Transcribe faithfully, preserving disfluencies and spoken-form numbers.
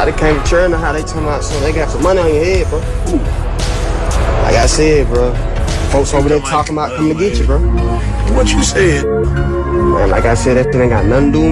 Somebody came to church, how they talking about, so they got some money on your head, bro. Ooh. Like I said, bro. Folks over there talking about coming to get you, bro. What you said? Man, like I said, that shit ain't got nothing to do with me.